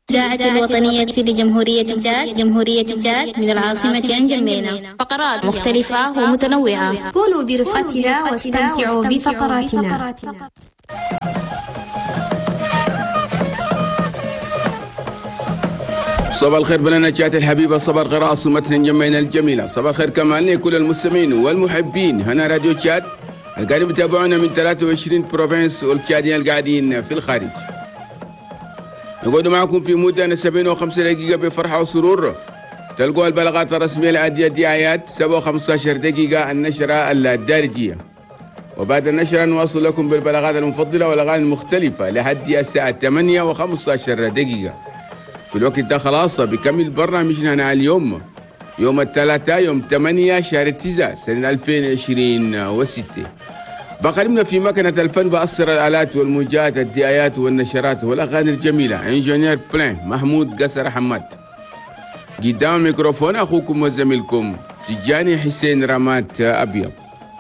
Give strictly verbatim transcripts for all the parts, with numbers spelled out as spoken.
الإذاعة الوطنية لجمهورية تشاد جمهورية تشاد من العاصمة أنجمينا. فقرات مختلفة ومتنوعة. كونوا برفقتنا واستمتعوا بفقراتنا. صباح الخير بلنا تشات الحبيبة، صباح الخير عاصمتنا أنجمينا الجميلة، صباح الخير كمان لكل المستمعين والمحبين هنا راديو تشاد القاعدين يتابعونا من ثلاثة وعشرين بروفنس والتشاديين القاعدين في الخارج. نقعد معكم في مدة سبعين وخمسة دقيقة بفرحة وسرور. تلقوا البلاغات الرسمية لأدية الدعايات سبعة وخمسة عشر دقيقة النشرة الدارجية، وبعد النشرة نواصل لكم بالبلاغات المفضلة والأغاني المختلفة لحد الساعة ثمانية وخمسة عشر دقيقة. في الوقت ده خلاص بكمل برنامجنا هنا اليوم يوم الثلاثاء يوم ثمانية شهر تسعة سنة ألفين وعشرين وستة. بقدمنا في مكنة الفن بأسر الآلات والموجات الدعايات والنشرات والأغاني الجميلة انجينير بلان محمود قصر حماد. قدام الميكروفون أخوكم وزميلكم تجاني حسين رمات أبيض.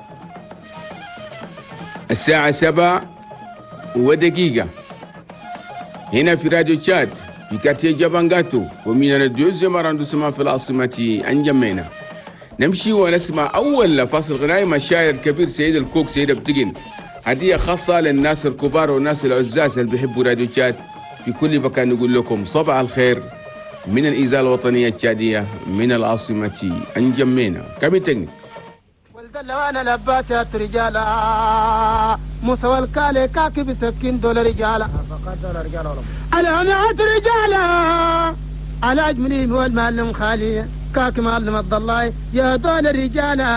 الساعة سبعة ودقيقة هنا في راديو تشاد في كارتيه جابانغاتو ومن الديوزيوم راندو سما في العاصمة أنجمينا. نمشي ونسمع أول فاصل غنائي مع الشاعر الكبير سيد الكوك سيد بتقن، هدية خاصة للناس الكبار والناس العزاز اللي بيحبوا راديو تشاد في كل مكان. نقول لكم صباح الخير من الإذاعة الوطنية التشادية من العاصمة أنجمينا. كم تقني والدلوانا لباسات رجالا موسى الكالي كاكي بسكين دول رجالا العنات رجالا على أجملي هو المعلم خالي كاك معلم الضلاي يا دول الرجالة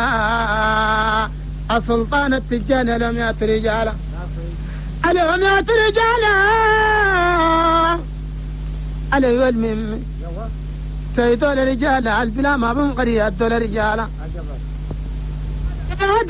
السلطان التجانة لميات رجالة الهميات رجالة علي والمم سيدول الرجالة البلا ما بنقري الدول الرجالة